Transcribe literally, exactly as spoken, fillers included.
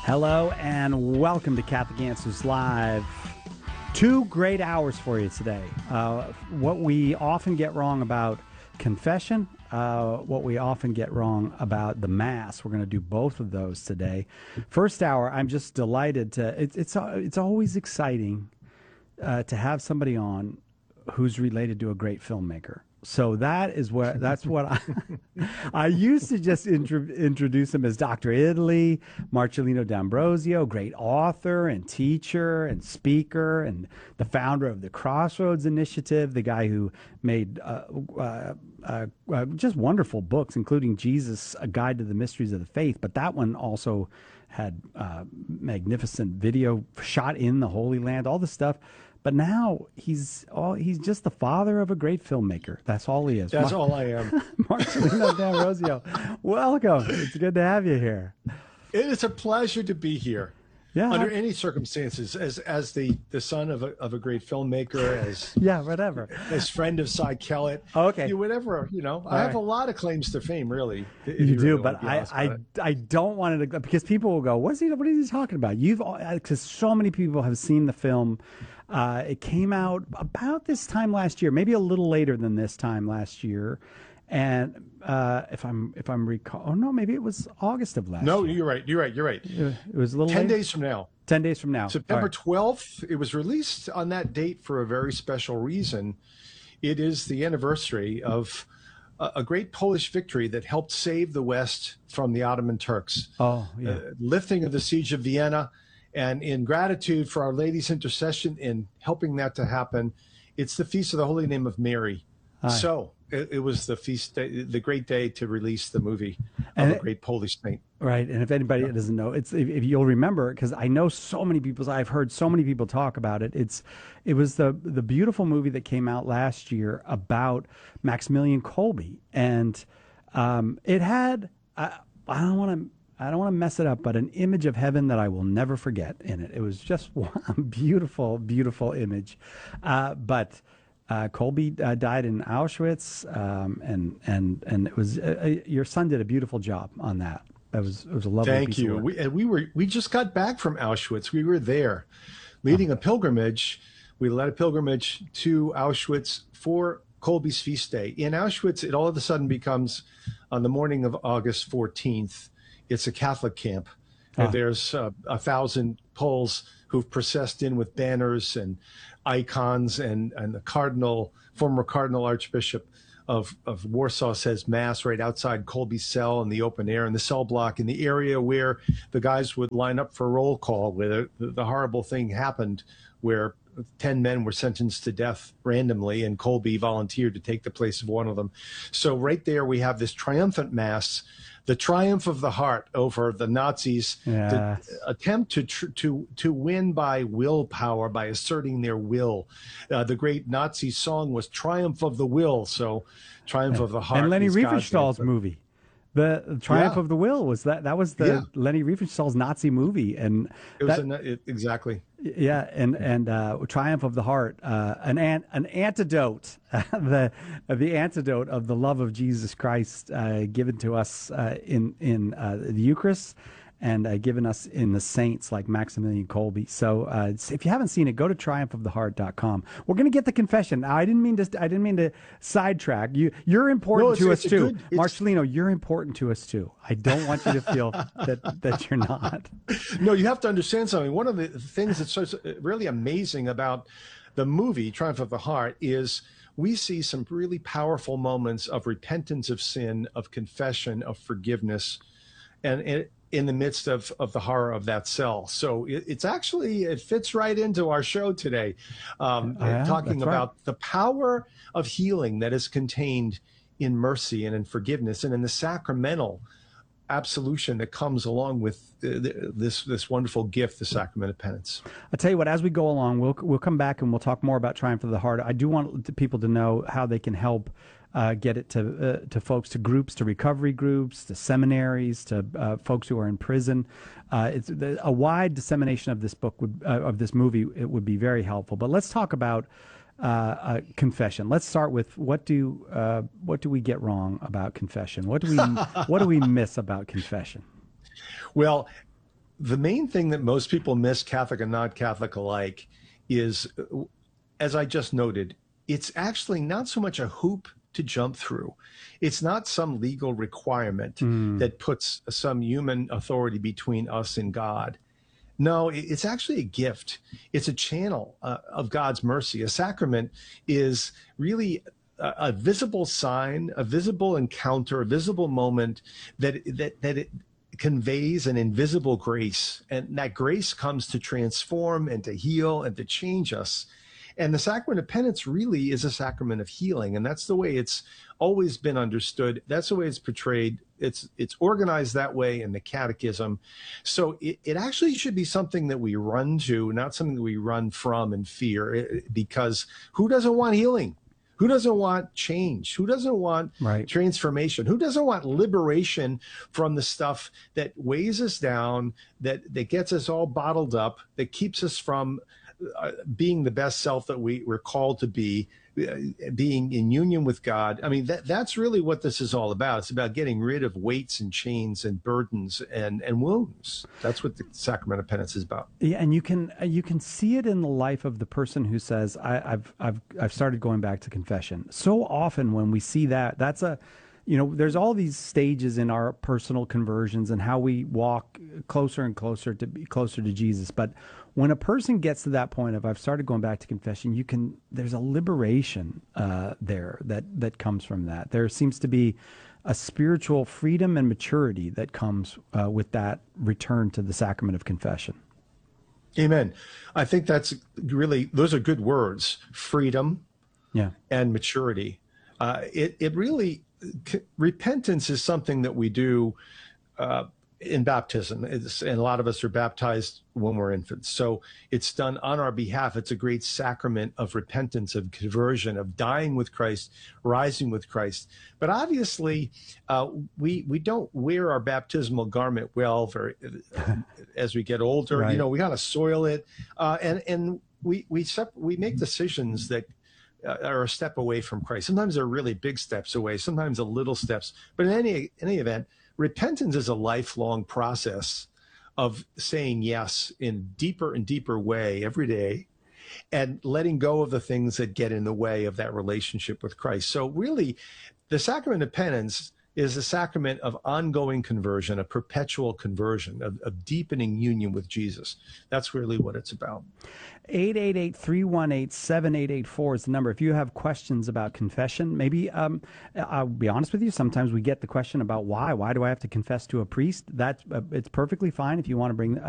Hello and welcome to Catholic Answers Live. Two great hours for you today. Uh, what we often get wrong about confession, uh, what we often get wrong about the Mass. We're going to do both of those today. First hour, I'm just delighted to. It, it's it's always exciting uh, to have somebody on who's related to a great filmmaker. So that is what that's what I I used to just intro, introduce him as Doctor Italy, Marcellino D'Ambrosio, great author and teacher and speaker, and the founder of the Crossroads Initiative, the guy who made uh, uh, uh, uh, just wonderful books, including Jesus: A Guide to the Mysteries of the Faith. But that one also had uh, magnificent video shot in the Holy Land, all this stuff. But now he's all, he's just the father of a great filmmaker. That's all he is. That's Mar- all I am. Marcellino D'Ambrosio, welcome. It's good to have you here. It is a pleasure to be here. Yeah. Under any circumstances, as as the, the son of a of a great filmmaker, as yeah, whatever, as friend of Cy Kellett. Oh, okay. You whatever, you know. All I have right. a lot of claims to fame, really. You, you do, really but I I, I don't want to, because people will go, what's he what is he talking about? You've because so many people have seen the film. Uh, it came out about this time last year, maybe a little later than this time last year. And uh, if I'm if I'm recall, oh no, maybe it was August of last no, year. No, you're right. You're right. You're right. It was a little ten later? days from now. Ten days from now. September twelfth. It was released on that date for a very special reason. It is the anniversary of a, a great Polish victory that helped save the West from the Ottoman Turks. Oh, yeah. Uh, lifting of the siege of Vienna. And in gratitude for Our Lady's intercession in helping that to happen, it's the Feast of the Holy Name of Mary. Hi. So it, it was the feast, day, the great day to release the movie of and a great Polish saint. Right. And if anybody doesn't know, it's if, if you'll remember, because I know so many people, I've heard so many people talk about it. It's it was the the beautiful movie that came out last year about Maximilian Kolbe, and um, it had I, I don't want to. I don't want to mess it up, but an image of heaven that I will never forget in it. It was just a beautiful, beautiful image. Uh, but uh, Kolbe uh, died in Auschwitz, um, and and and it was uh, your son did a beautiful job on that. That was it was a lovely. Thank piece you. Of work. We, and we were we just got back from Auschwitz. We were there, leading oh. a pilgrimage. We led a pilgrimage to Auschwitz for Kolbe's feast day. In Auschwitz, it all of a sudden becomes on the morning of August fourteenth. It's a Catholic camp. And ah. there's uh, a thousand Poles who've processed in with banners and icons, and, and the cardinal, former cardinal archbishop of, of Warsaw says mass right outside Kolbe's cell in the open air, in the cell block, in the area where the guys would line up for roll call, where the, the horrible thing happened, where ten men were sentenced to death randomly, and Kolbe volunteered to take the place of one of them. So right there we have this triumphant mass, the triumph of the heart over the Nazis, yeah. the attempt to tr- to to win by willpower, by asserting their will. Uh, the great Nazi song was "Triumph of the Will," so "Triumph yeah. of the Heart." And Leni Riefenstahl's movie, the Triumph yeah. of the Will, was that that was the yeah. Leni Riefenstahl's Nazi movie, and it was that, a, it, exactly. Yeah, and and uh, Triumph of the Heart, uh, an an an antidote, the the antidote of the love of Jesus Christ uh, given to us uh, in in uh, the Eucharist, and uh, given us in the saints like Maximilian Kolbe. So uh, if you haven't seen it, go to triumph of the heart dot com. We're going to get the confession. Now, I didn't mean to I didn't mean to sidetrack you. You're important no, to us too, good, Marcellino. You're important to us too. I don't want you to feel that that you're not. No, you have to understand something. One of the things that's so, really amazing about the movie Triumph of the Heart is we see some really powerful moments of repentance of sin, of confession, of forgiveness, and it, in the midst of, of the horror of that cell. So it, it's actually, it fits right into our show today, um, yeah, talking about right. the power of healing that is contained in mercy and in forgiveness and in the sacramental absolution that comes along with this this wonderful gift, the sacrament of penance. I'll tell you what, as we go along, we'll we'll come back and we'll talk more about Triumph of the Heart. I do want people to know how they can help uh, get it to uh, to folks, to groups, to recovery groups, to seminaries, to uh, folks who are in prison. Uh, it's a wide dissemination of this book would, uh, of this movie. It would be very helpful. But let's talk about uh, uh, confession. Let's start with what do uh, what do we get wrong about confession? What do we what do we miss about confession? Well, the main thing that most people miss, Catholic and non-Catholic alike, is, as I just noted, it's actually not so much a hoop to jump through. It's not some legal requirement mm. that puts some human authority between us and God. No, it's actually a gift. It's a channel uh, of God's mercy. A sacrament is really a, a visible sign, a visible encounter, a visible moment that that that it conveys an invisible grace, and that grace comes to transform and to heal and to change us. And the sacrament of penance really is a sacrament of healing, and that's the way it's always been understood. That's the way it's portrayed. It's it's organized that way in the Catechism. So it, it actually should be something that we run to, not something that we run from in fear, it, because who doesn't want healing? Who doesn't want change? Who doesn't want right. transformation? Who doesn't want liberation from the stuff that weighs us down, that, that gets us all bottled up, that keeps us from uh, being the best self that we were called to be, uh, being in union with God? I mean, that, that's really what this is all about. It's about getting rid of weights and chains and burdens and, and wounds. That's what the sacrament of penance is about. Yeah, and you can you can see it in the life of the person who says, I, I've I've I've started going back to confession. So often when we see that, that's a you know, there's all these stages in our personal conversions and how we walk closer and closer to be closer to Jesus. But when a person gets to that point of I've started going back to confession, you can there's a liberation uh, there that that comes from that. There seems to be a spiritual freedom and maturity that comes uh, with that return to the sacrament of confession. Amen. I think that's really, those are good words, freedom yeah. and maturity. Uh, it, it really, c- repentance is something that we do uh, in baptism. It's, and a lot of us are baptized when we're infants. So it's done on our behalf. It's a great sacrament of repentance, of conversion, of dying with Christ, rising with Christ. But obviously, uh, we we don't wear our baptismal garment well very, as we get older. Right. You know, we got to soil it. Uh, and and we, we, sep- we make decisions that uh, are a step away from Christ. Sometimes they're really big steps away, sometimes a little steps. But in any any event, repentance is a lifelong process of saying yes in deeper and deeper way every day and letting go of the things that get in the way of that relationship with Christ. So really, the sacrament of penance is a sacrament of ongoing conversion, a perpetual conversion, of, of deepening union with Jesus. That's really what it's about. eight eight eight, three one eight, seven eight eight four is the number. If you have questions about confession, maybe um, I'll be honest with you, sometimes we get the question about why. Why do I have to confess to a priest? That's uh, it's perfectly fine if you want to bring